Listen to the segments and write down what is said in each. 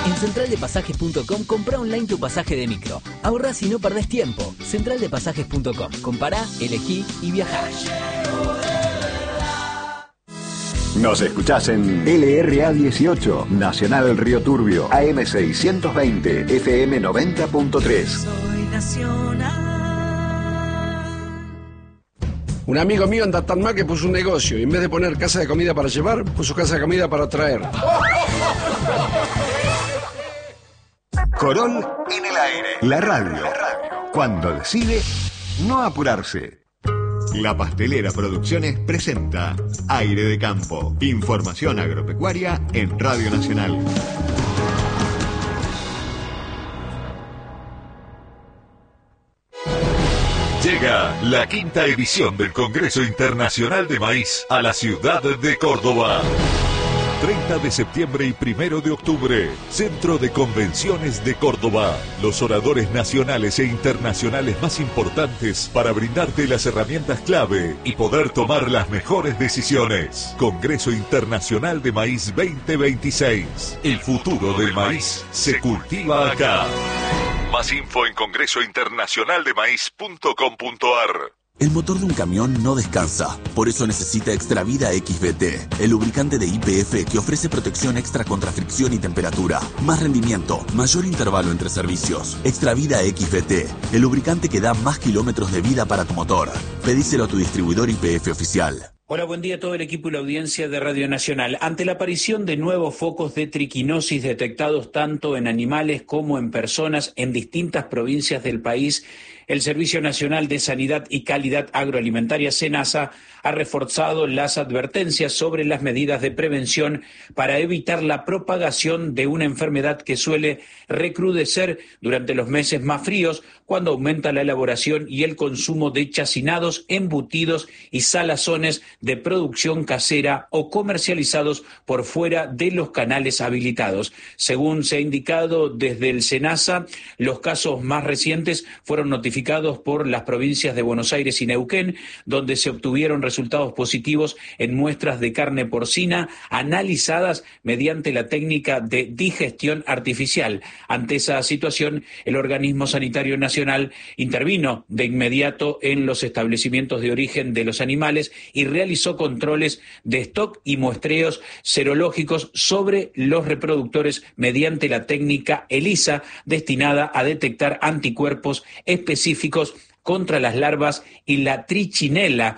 En centraldepasajes.com comprá online tu pasaje de micro. Ahorrás y no perdés tiempo. Centraldepasajes.com. Compará, elegí y viajá. Nos escuchás en LRA 18, Nacional Río Turbio, AM 620, FM 90.3. Soy nacional. Un amigo mío anda tan mal que puso un negocio y en vez de poner casa de comida para llevar, puso casa de comida para traer. Corol en el aire. La radio. Cuando decide no apurarse. La Pastelera Producciones presenta Aire de Campo. Información agropecuaria en Radio Nacional. Llega la 5ª edición del Congreso Internacional de Maíz a la ciudad de Córdoba. 30 de septiembre y 1 de octubre, Centro de Convenciones de Córdoba. Los oradores nacionales e internacionales más importantes para brindarte las herramientas clave y poder tomar las mejores decisiones. Congreso Internacional de Maíz 2026. El futuro del maíz se cultiva acá. Más info en congresointernacionaldemaíz.com.ar. El motor de un camión no descansa, por eso necesita Extravida XBT, el lubricante de YPF que ofrece protección extra contra fricción y temperatura, más rendimiento, mayor intervalo entre servicios. Extravida XBT, el lubricante que da más kilómetros de vida para tu motor. Pedíselo a tu distribuidor YPF oficial. Hola, buen día a todo el equipo y la audiencia de Radio Nacional. Ante la aparición de nuevos focos de triquinosis detectados tanto en animales como en personas en distintas provincias del país, el Servicio Nacional de Sanidad y Calidad Agroalimentaria, SENASA, ha reforzado las advertencias sobre las medidas de prevención para evitar la propagación de una enfermedad que suele recrudecer durante los meses más fríos, cuando aumenta la elaboración y el consumo de chacinados, embutidos y salazones de producción casera o comercializados por fuera de los canales habilitados. Según se ha indicado desde el SENASA, los casos más recientes fueron notificados por las provincias de Buenos Aires y Neuquén, donde se obtuvieron resultados positivos en muestras de carne porcina analizadas mediante la técnica de digestión artificial. Ante esa situación, el organismo sanitario nacional intervino de inmediato en los establecimientos de origen de los animales y realizó controles de stock y muestreos serológicos sobre los reproductores mediante la técnica ELISA, destinada a detectar anticuerpos específicos contra las larvas y la trichinela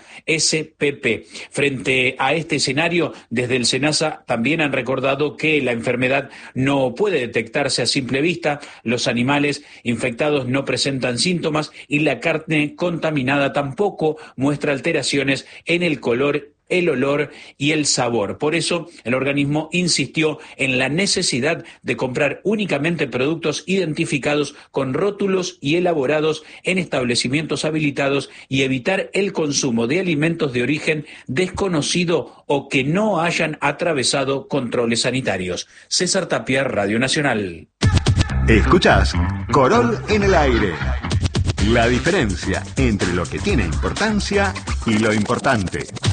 SPP. Frente a este escenario, desde el SENASA también han recordado que la enfermedad no puede detectarse a simple vista, los animales infectados no presentan síntomas y la carne contaminada tampoco muestra alteraciones en el color, el olor y el sabor. Por eso, el organismo insistió en la necesidad de comprar únicamente productos identificados con rótulos y elaborados en establecimientos habilitados y evitar el consumo de alimentos de origen desconocido o que no hayan atravesado controles sanitarios. César Tapia, Radio Nacional. Escuchás Corol en el aire. La diferencia entre lo que tiene importancia y lo importante.